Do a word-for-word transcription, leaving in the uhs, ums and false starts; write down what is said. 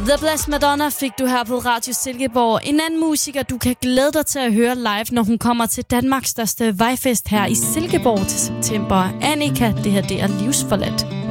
The Blessed Madonna fik du her på Radio Silkeborg. En anden musiker, du kan glæde dig til at høre live, når hun kommer til Danmarks største vejfest her i Silkeborg til september. Annika, det her det er Livsforladt.